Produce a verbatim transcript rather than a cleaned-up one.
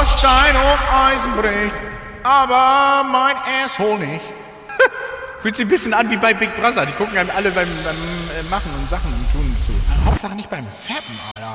aus Stein und Eisen bricht, aber mein Asshole nicht. Fühlt sich ein bisschen an wie bei Big Brother. Die gucken einem alle beim, beim äh, Machen und Sachen und Tun zu. Hauptsache nicht beim Fappen, Alter.